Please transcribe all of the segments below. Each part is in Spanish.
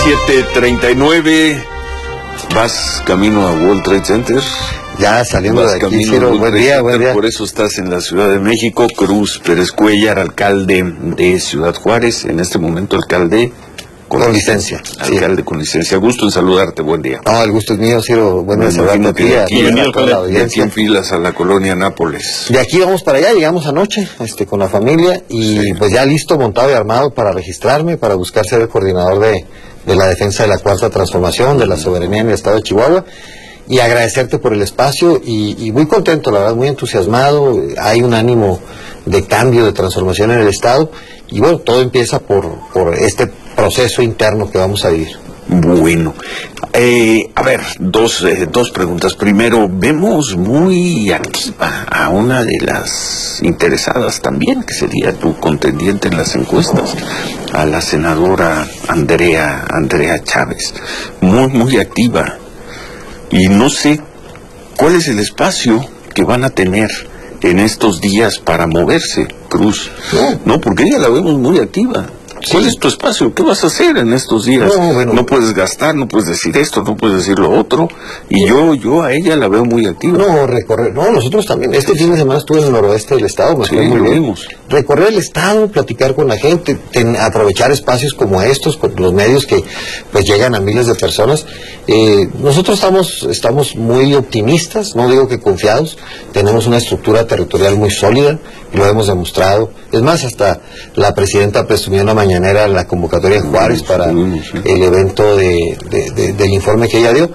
7:39, vas camino a World Trade Center. Ya saliendo de aquí, Ciro, buen día. Por eso estás en la Ciudad de México. Cruz Pérez Cuéllar, alcalde de Ciudad Juárez, en este momento alcalde con licencia. Alcalde con licencia. Gusto en saludarte, buen día. No, el gusto es mío, Ciro, bueno en saludarte a ti. De aquí en filas a la colonia Nápoles. De aquí vamos para allá, llegamos anoche con la familia y pues ya listo, montado y armado para registrarme, para buscar ser el coordinador de la defensa de la Cuarta Transformación, de la soberanía en el estado de Chihuahua. Y agradecerte por el espacio y muy contento, la verdad, muy entusiasmado. Hay un ánimo de cambio, de transformación en el estado y bueno, todo empieza por este proceso interno que vamos a vivir. Bueno, a ver, dos preguntas. Primero, vemos muy activa a una de las interesadas también, que sería tu contendiente en las encuestas, a la senadora Andrea Chávez, muy activa. Y no sé cuál es el espacio que van a tener en estos días para moverse, Cruz. No, porque ella la vemos muy activa. ¿Cuál es tu espacio? ¿Qué vas a hacer en estos días? No puedes gastar, no puedes decir esto, no puedes decir lo otro. Y yo a ella la veo muy activa. Nosotros también. Este fin de semana estuve en el noroeste del estado, recorrer el estado, platicar con la gente, aprovechar espacios como estos, con los medios que pues llegan a miles de personas. Nosotros estamos muy optimistas, no digo que confiados. Tenemos una estructura territorial muy sólida y lo hemos demostrado. Es más, hasta la presidenta presumió una mañanera en la convocatoria en Juárez para el evento del informe que ella dio.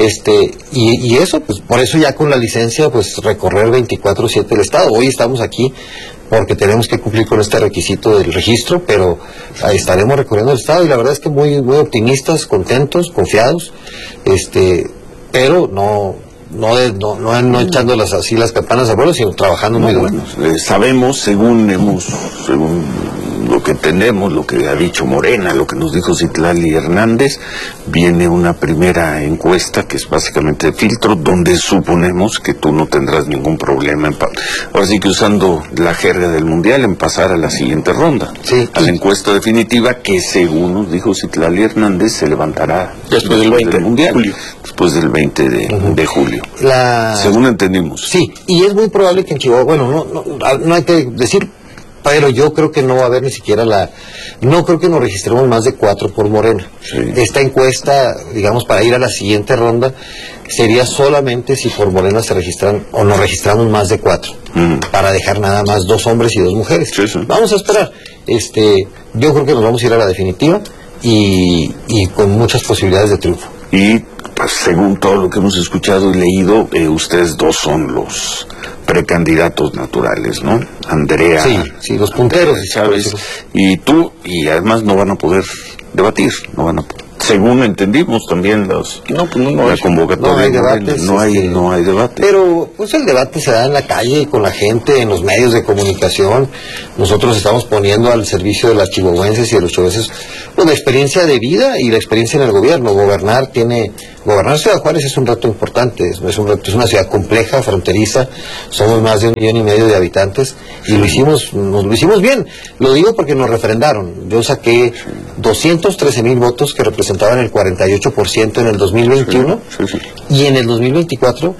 Y eso, pues por eso ya con la licencia, pues recorrer 24/7 el estado. Hoy estamos aquí porque tenemos que cumplir con este requisito del registro, pero estaremos recorriendo el estado y la verdad es que muy optimistas, contentos, confiados, pero no echando las campanas a vuelo, sino trabajando muy duro. Sabemos, según lo que tenemos, lo que ha dicho Morena, lo que nos dijo Citlali Hernández, viene una primera encuesta que es básicamente de filtro, donde suponemos que tú no tendrás ningún problema, ahora sí que usando la jerga del mundial, en pasar a la siguiente ronda, a la encuesta definitiva que según nos dijo Citlali Hernández se levantará después del 20 del mundial, después del 20 de julio. Según entendimos. Sí, y es muy probable que en Chihuahua, no hay que decir, pero yo creo que no va a haber ni siquiera no creo que nos registremos más de 4 por Morena. Esta encuesta, digamos, para ir a la siguiente ronda, sería solamente si por Morena se registran o nos registramos más de 4, para dejar nada más 2 hombres y 2 mujeres. Vamos a esperar. Yo creo que nos vamos a ir a la definitiva y con muchas posibilidades de triunfo. Y pues, según todo lo que hemos escuchado y leído, ustedes 2 son los precandidatos naturales, ¿no? Andrea. Sí, los punteros. Chávez y tú, y además no van a poder debatir, según entendimos también la convocatoria. No hay debate. Pero pues el debate se da en la calle, con la gente, en los medios de comunicación. Nosotros estamos poniendo al servicio de las chihuahuenses y de los chihuahuenses la experiencia de vida y la experiencia en el gobierno. Gobernar Ciudad Juárez es un reto importante, es una ciudad compleja, fronteriza, somos más de 1,5 millones de habitantes y lo hicimos bien. Lo digo porque nos refrendaron. Yo saqué 213,000 votos que representaban el 48% en el 2021 y en el 2024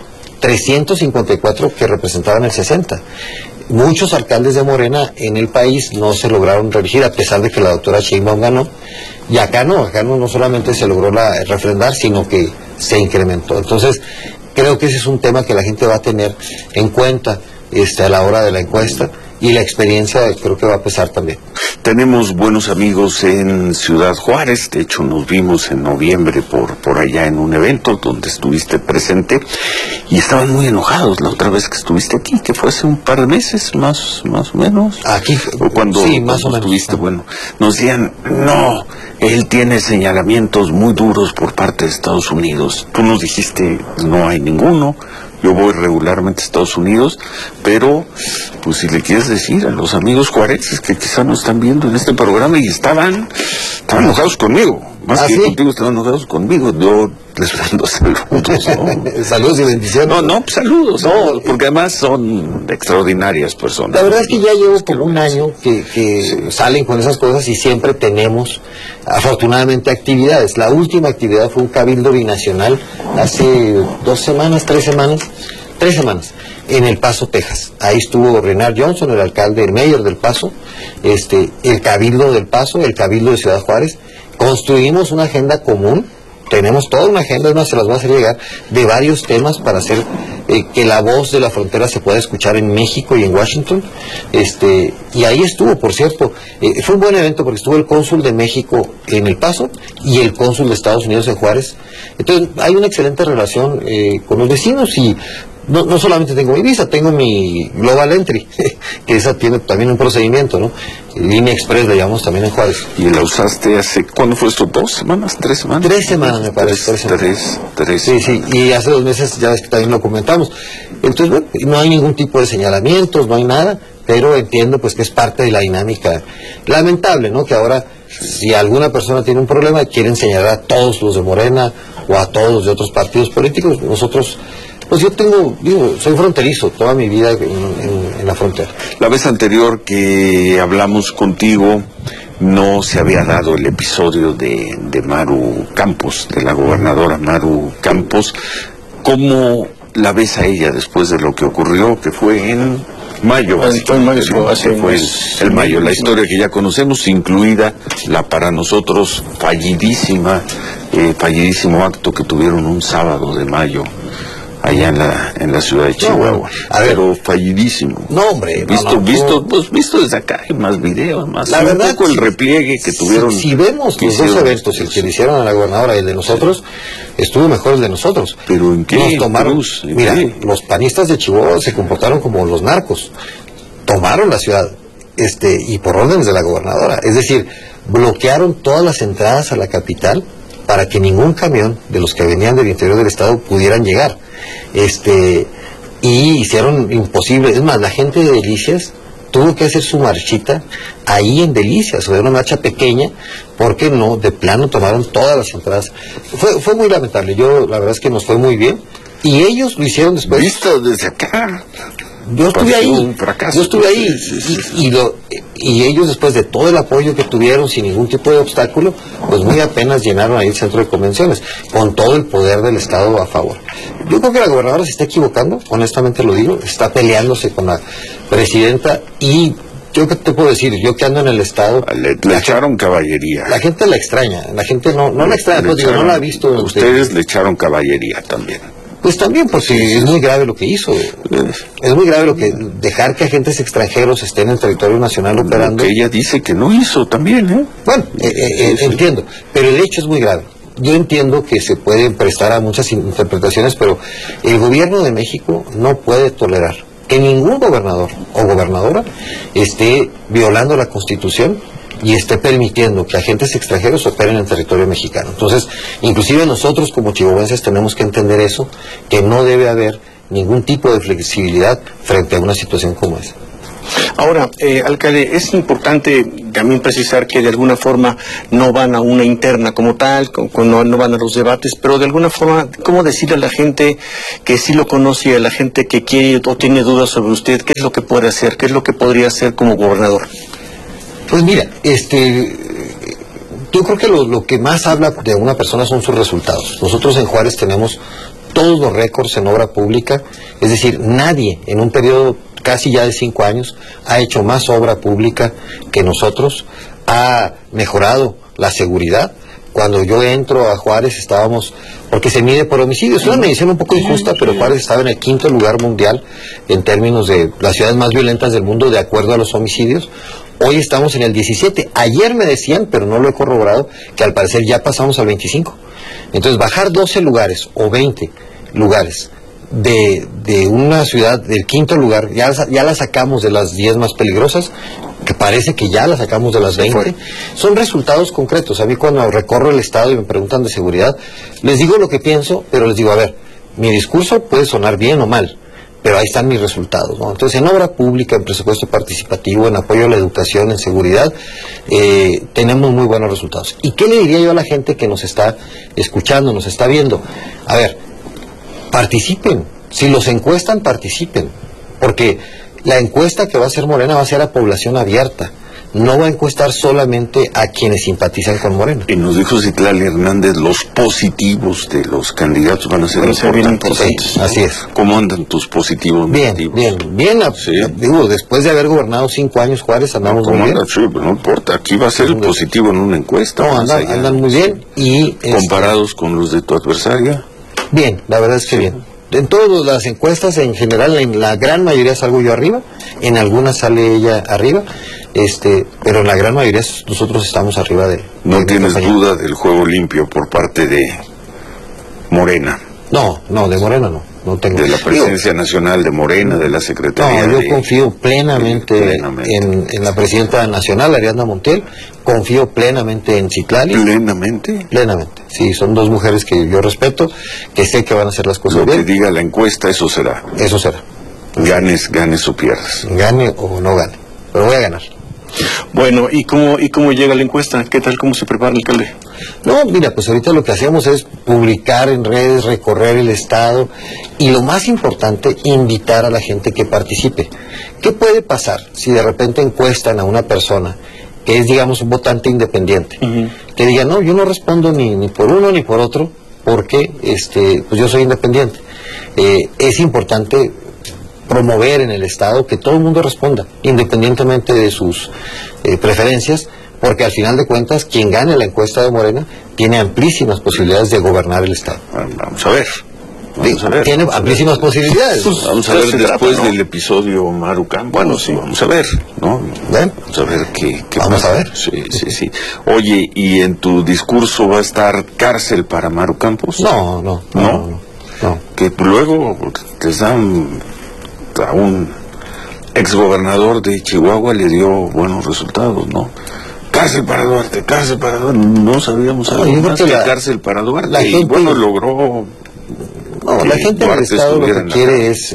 354 que representaban el 60%. Muchos alcaldes de Morena en el país no se lograron reelegir a pesar de que la doctora Sheinbaum ganó. Y acá no solamente se logró refrendar, sino que se incrementó. Entonces, creo que ese es un tema que la gente va a tener en cuenta a la hora de la encuesta. Y la experiencia creo que va a pesar también. Tenemos buenos amigos en Ciudad Juárez, de hecho nos vimos en noviembre por allá en un evento donde estuviste presente y estaban muy enojados la otra vez que estuviste aquí, que fue hace un par de meses, más o menos. Aquí, cuando estuviste, nos decían, no, él tiene señalamientos muy duros por parte de Estados Unidos. Tú nos dijiste, no hay ninguno. Yo voy regularmente a Estados Unidos, pero pues si le quieres decir a los amigos juarenses que quizá nos están viendo en este programa y estaban enojados conmigo, más que contigo, estaban enojados conmigo. Yo les mando saludos, ¿no? Saludos y bendiciones. No, saludos, no, porque además son extraordinarias personas. La verdad es que ya llevo como un año que salen con esas cosas y siempre tenemos, afortunadamente, actividades. La última actividad fue un cabildo binacional hace 3 semanas, en El Paso, Texas. Ahí estuvo Renard Johnson, el alcalde, el mayor del Paso, el cabildo del Paso, el cabildo de Ciudad Juárez. Construimos una agenda común, tenemos toda una agenda, además se las voy a hacer llegar, de varios temas para hacer que la voz de la frontera se pueda escuchar en México y en Washington. Y ahí estuvo, por cierto, fue un buen evento porque estuvo el cónsul de México en El Paso y el cónsul de Estados Unidos en Juárez. Entonces hay una excelente relación con los vecinos y no solamente tengo mi visa, tengo mi Global Entry, que esa tiene también un procedimiento, ¿no? Línea Express le llamamos también en Juárez. ¿Y la usaste hace, cuándo fue esto? ¿2 semanas? ¿3 semanas? 3 semanas me parece. 3. Sí, y hace 2 meses ya ves que también lo comentamos. Entonces, bueno, no hay ningún tipo de señalamientos, no hay nada, pero entiendo pues que es parte de la dinámica. Lamentable, ¿no? Que ahora, si alguna persona tiene un problema, quieren señalar a todos los de Morena o a todos los de otros partidos políticos. Nosotros... Pues yo soy fronterizo toda mi vida en la frontera. La vez anterior que hablamos contigo no se había dado el episodio de Maru Campos, de la gobernadora Maru Campos. ¿Cómo la ves a ella después de lo que ocurrió, que fue en mayo? Fue el mayo, la historia que ya conocemos, incluida la para nosotros fallidísimo acto que tuvieron un sábado de mayo allá en la ciudad de Chihuahua. Pero fallidísimo. No, hombre. Visto desde acá, hay más videos, más. La verdad, un poco el repliegue que tuvieron. Si vemos los dos eventos, el que le hicieron a la gobernadora y el de nosotros, estuvo mejor el de nosotros. ¿Pero en qué? Nos tomaron, los panistas de Chihuahua se comportaron como los narcos. Tomaron la ciudad, y por órdenes de la gobernadora. Es decir, bloquearon todas las entradas a la capital para que ningún camión de los que venían del interior del estado pudieran llegar. Y hicieron imposible. Es más, la gente de Delicias tuvo que hacer su marchita ahí en Delicias, o era una marcha pequeña, porque no, de plano tomaron todas las entradas. Fue muy lamentable. La verdad es que nos fue muy bien. Y ellos lo hicieron después. Visto desde acá. Yo estuve ahí. Sí. Y ellos, después de todo el apoyo que tuvieron sin ningún tipo de obstáculo, pues muy apenas llenaron ahí el centro de convenciones, con todo el poder del Estado a favor. Yo creo que la gobernadora se está equivocando, honestamente lo digo, está peleándose con la presidenta y yo qué te puedo decir, yo que ando en el Estado... Le echaron caballería. La gente la extraña, la gente no la extraña, pues digo, no la ha visto. Ustedes le echaron caballería también. Pues también, porque es muy grave lo que hizo. Es muy grave dejar que agentes extranjeros estén en el territorio nacional operando. Lo que ella dice que no hizo también, ¿eh? Bueno, entiendo, pero el hecho es muy grave. Yo entiendo que se pueden prestar a muchas interpretaciones, pero el gobierno de México no puede tolerar que ningún gobernador o gobernadora esté violando la Constitución y esté permitiendo que agentes extranjeros operen en territorio mexicano. Entonces, inclusive nosotros como chihuahuenses tenemos que entender eso, que no debe haber ningún tipo de flexibilidad frente a una situación como esa. Ahora, alcalde, es importante también precisar que de alguna forma no van a una interna como tal, no van a los debates, pero de alguna forma, ¿cómo decirle a la gente que sí lo conoce y a la gente que quiere o tiene dudas sobre usted, qué es lo que puede hacer, qué es lo que podría hacer como gobernador? Pues mira, yo creo que lo que más habla de una persona son sus resultados. Nosotros en Juárez tenemos todos los récords en obra pública, es decir, nadie en un periodo casi ya de 5 años ha hecho más obra pública que nosotros, ha mejorado la seguridad. Cuando yo entro a Juárez estábamos, porque se mide por homicidios, es una medición un poco injusta, pero Juárez estaba en el 5º lugar mundial en términos de las ciudades más violentas del mundo de acuerdo a los homicidios. Hoy estamos en el 17. Ayer me decían, pero no lo he corroborado, que al parecer ya pasamos al 25. Entonces, bajar 12 lugares o 20 lugares de una ciudad del 5º lugar, ya la sacamos de las 10 más peligrosas, que parece que ya la sacamos de las 20. Son resultados concretos. A mí cuando recorro el estado y me preguntan de seguridad, les digo lo que pienso, pero les digo, a ver, mi discurso puede sonar bien o mal, pero ahí están mis resultados, ¿no? Entonces, en obra pública, en presupuesto participativo, en apoyo a la educación, en seguridad, tenemos muy buenos resultados. ¿Y qué le diría yo a la gente que nos está escuchando, nos está viendo? A ver, participen. Si los encuestan, participen. Porque la encuesta que va a hacer Morena va a ser a población abierta. No va a encuestar solamente a quienes simpatizan con Morena. Y nos dijo Citlali Hernández, los positivos de los candidatos van a ser importantes. Sí, así es. ¿Cómo andan tus positivos? Bien, sí. Digo, después de haber gobernado 5 años Juárez, andamos muy bien. Sí, pero no importa, aquí va a ser el positivo en una encuesta. No, andan muy bien. Y comparados con los de tu adversaria. Bien, la verdad es que bien. En todas las encuestas, en general, en la gran mayoría salgo yo arriba, en algunas sale ella arriba, pero en la gran mayoría nosotros estamos arriba de... ¿No tienes duda del juego limpio por parte de Morena? No, de Morena no tengo. De la presidencia nacional de Morena, de la secretaría. No, yo confío plenamente en la presidenta nacional, Ariadna Montiel, confío plenamente en Citlali. ¿Plenamente? Plenamente, sí, son 2 mujeres que yo respeto, que sé que van a hacer las cosas bien. Lo que diga la encuesta, eso será. Eso será. Ganes o pierdas. Gane o no gane, pero voy a ganar. Bueno, ¿y cómo llega la encuesta? ¿Qué tal, cómo se prepara, alcalde? No, mira, pues ahorita lo que hacemos es publicar en redes, recorrer el estado y lo más importante, invitar a la gente que participe. ¿Qué puede pasar si de repente encuestan a una persona que es, digamos, un votante independiente? Que diga, no, yo no respondo ni por uno ni por otro porque pues yo soy independiente. Es importante promover en el estado que todo el mundo responda, independientemente de sus preferencias, porque al final de cuentas quien gane la encuesta de Morena tiene amplísimas posibilidades de gobernar el estado. Vamos a ver. Tiene amplísimas posibilidades. Vamos a ver después del episodio Maru Campos. Bueno, sí. Vamos a ver, ¿no? Vamos a ver qué vamos pasa. A ver. Sí. Oye, ¿y en tu discurso va a estar cárcel para Maru Campos? No. Que luego les dan a un exgobernador de Chihuahua le dio buenos resultados, ¿no? Cárcel para Duarte, no sabíamos algo más que cárcel para Duarte. La gente, y logró... No, la gente del estado lo que quiere es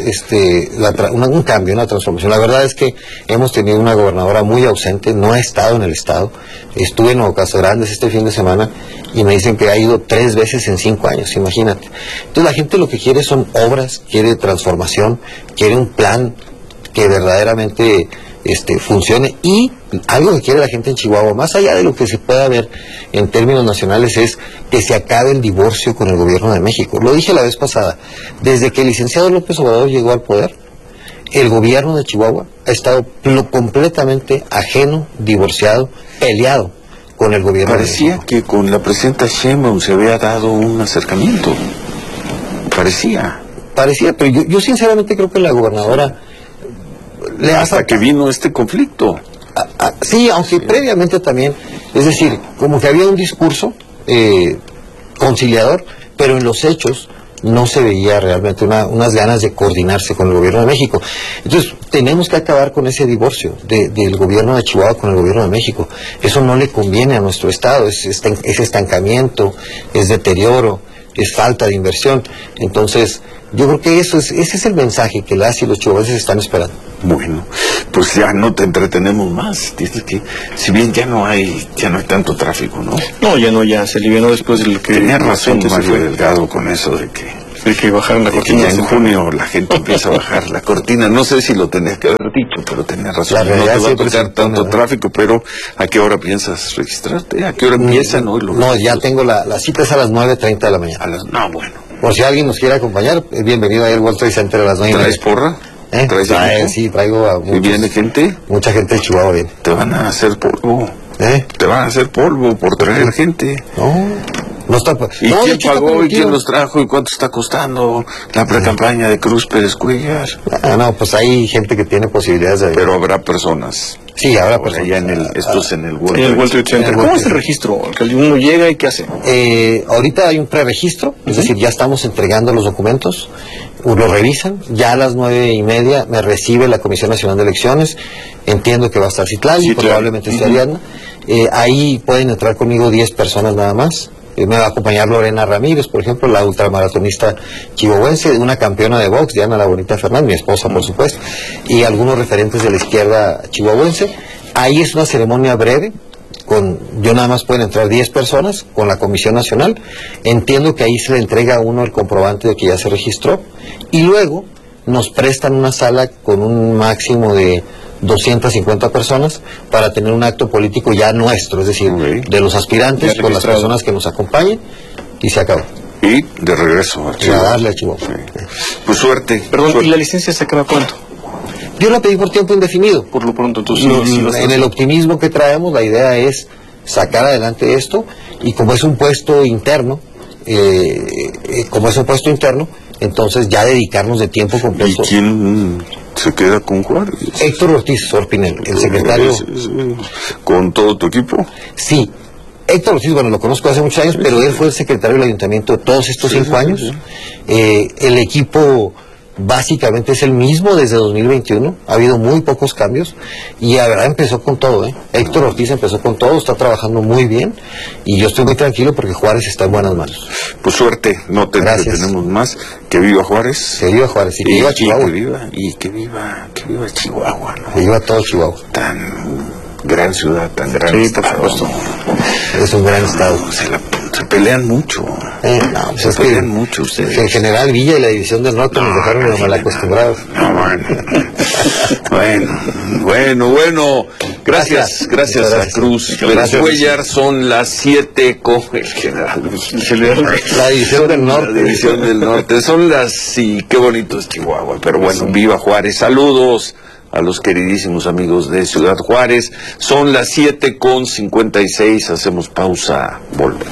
un cambio, una transformación. La verdad es que hemos tenido una gobernadora muy ausente, no ha estado en el estado. Estuve en Nuevo Casas Grandes este fin de semana y me dicen que ha ido 3 veces en 5 años, imagínate. Entonces la gente lo que quiere son obras, quiere transformación, quiere un plan que verdaderamente funcione, y algo que quiere la gente en Chihuahua, más allá de lo que se pueda ver en términos nacionales, es que se acabe el divorcio con el gobierno de México. Lo dije la vez pasada, desde que el licenciado López Obrador llegó al poder, el gobierno de Chihuahua ha estado completamente ajeno, divorciado, peleado con el gobierno de México. Parecía que con la presidenta Sheinbaum se había dado un acercamiento. Parecía, pero yo sinceramente creo que la gobernadora hasta que vino este conflicto. Sí, aunque previamente también, es decir, como que había un discurso conciliador, pero en los hechos no se veía realmente unas ganas de coordinarse con el gobierno de México. Entonces, tenemos que acabar con ese divorcio del gobierno de Chihuahua con el gobierno de México. Eso no le conviene a nuestro estado, es estancamiento, es deterioro, es falta de inversión. Entonces, yo creo que ese es el mensaje que las y los chihuahuenses están esperando. Bueno, pues ya no te entretenemos más. Dices que si bien ya no hay tanto tráfico, ¿no? No, ya se alivianó después de lo que... Tenía razón Mario Delgado con eso de que bajaran la cortina. Ya en junio la gente empieza a bajar la cortina. No sé si lo tenía que haber dicho, pero tenía razón. No te va a tocar tanto tráfico, pero ¿a qué hora piensas registrarte? ¿A qué hora empiezan hoy? No, ya tengo la cita es a las 9:30 de la mañana. No, bueno. Por si alguien nos quiere acompañar, es bienvenido a ir al World Trade Center a las 9:30. ¿Traes porra? Sí, traigo a muchos. ¿Y viene gente? Mucha gente de Chihuahua viene. Te van a hacer polvo. Te van a hacer polvo por traer gente. No está... ¿Y quién pagó y quién los trajo y cuánto está costando la precampaña de Cruz Pérez Cuellar? No, pues hay gente que tiene posibilidades de... Pero habrá personas. Sí, habrá personas. Ya esto es en el World Trade Center. ¿Cómo es el registro? Que uno llega y ¿qué hace? Ahorita hay un preregistro, es decir, ya estamos entregando los documentos, lo revisan, ya a las 9:30 me recibe la Comisión Nacional de Elecciones, entiendo que va a estar Citlali, probablemente esté Ariadna. Ahí pueden entrar conmigo 10 personas nada más. Me va a acompañar Lorena Ramírez, por ejemplo, la ultramaratonista chihuahuense, una campeona de box, Diana La Bonita Fernández, mi esposa, por supuesto, y algunos referentes de la izquierda chihuahuense. Ahí es una ceremonia breve, yo nada más pueden entrar 10 personas con la Comisión Nacional. Entiendo que ahí se le entrega a uno el comprobante de que ya se registró, y luego nos prestan una sala con un máximo de 250 personas para tener un acto político ya nuestro, es decir, de los aspirantes con las personas que nos acompañen, y se acabó. Y de regreso a Chihuahua. A darle a Chihuahua. Pues suerte. Perdón, suerte. ¿Y la licencia se acaba cuánto? Yo la pedí por tiempo indefinido. Por lo pronto, entonces... En el optimismo que traemos, la idea es sacar adelante esto, y como es un puesto interno, entonces ya dedicarnos de tiempo completo. ¿Y quién se queda con Juárez? Héctor Ortiz Sorpinel, el secretario. ¿Con todo tu equipo? Sí. Héctor Ortiz, bueno, lo conozco hace muchos años, pero él fue el secretario del ayuntamiento todos estos 5 años. El equipo básicamente es el mismo desde 2021, ha habido muy pocos cambios, y la verdad empezó con todo, Héctor Ortiz empezó con todo, está trabajando muy bien, y yo estoy muy tranquilo porque Juárez está en buenas manos. Pues suerte, no te tenemos más. Que viva Juárez. Que viva Juárez, y que viva Chihuahua. Que viva Chihuahua, ¿no? Que viva todo Chihuahua. Tan gran ciudad, tan gran estado. Por supuesto. Es un gran estado. Se pelean mucho. Se pelean mucho ustedes. En general, Villa y la División del Norte nos dejaron mal acostumbrados. Bueno. Gracias a Cruz. Cuellar, son las 7 con el general. La División del Norte. La División del Norte. Son las... y qué bonito es Chihuahua. Pero bueno, viva Juárez. Saludos a los queridísimos amigos de Ciudad Juárez. Son las 7:56, hacemos pausa, volvemos.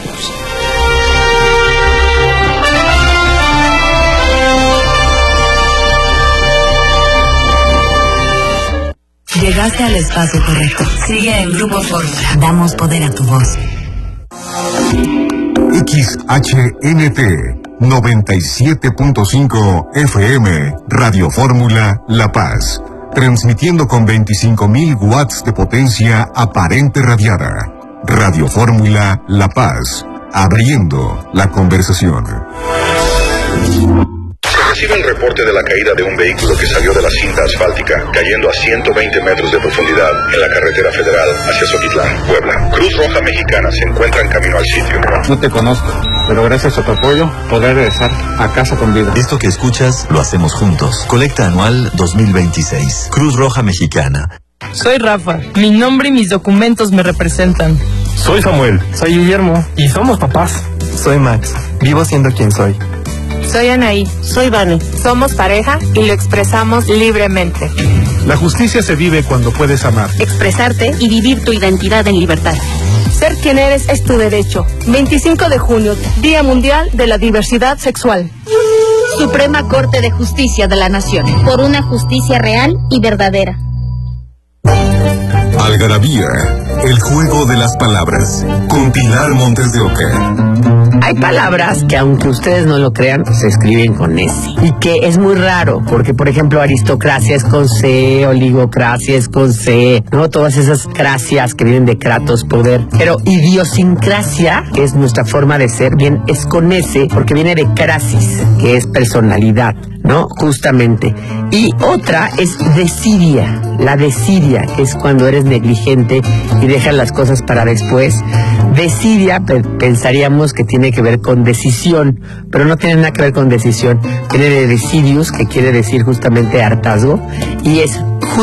Llegaste al espacio correcto. Sigue en Grupo Fórmula. Damos poder a tu voz. XHNT 97.5 FM, Radio Fórmula La Paz. Transmitiendo con 25.000 watts de potencia aparente radiada. Radio Fórmula La Paz. Abriendo la conversación. Recibe el reporte de la caída de un vehículo que salió de la cinta asfáltica, cayendo a 120 metros de profundidad en la carretera federal hacia Soquitlán, Puebla. Cruz Roja Mexicana se encuentra en camino al sitio. No te conozco, pero gracias a tu apoyo podré regresar a casa con vida. Esto que escuchas lo hacemos juntos. Colecta anual 2026. Cruz Roja Mexicana. Soy Rafa. Mi nombre y mis documentos me representan. Soy Samuel. Soy Guillermo. Y somos papás. Soy Max. Vivo siendo quien soy. Soy Anaí. Soy Vane. Somos pareja y lo expresamos libremente. La justicia se vive cuando puedes amar, expresarte y vivir tu identidad en libertad. Ser quien eres es tu derecho. 25 de junio, Día Mundial de la Diversidad Sexual. Suprema Corte de Justicia de la Nación. Por una justicia real y verdadera. Algarabía, el juego de las palabras, con Pilar Montes de Oca. Hay palabras que, aunque ustedes no lo crean, se escriben con S. Y que es muy raro, porque, por ejemplo, aristocracia es con C, oligocracia es con C, ¿no? Todas esas cracias que vienen de kratos, poder. Pero idiosincrasia, que es nuestra forma de ser, bien, es con S, porque viene de crasis, que es personalidad, ¿no? Justamente. Y otra es desidia, la desidia, que es cuando eres negligente y dejas las cosas para después. Desidia, pensaríamos que tiene que ver con decisión, pero no tiene nada que ver con decisión. Viene de decidius, que quiere decir justamente hartazgo, y es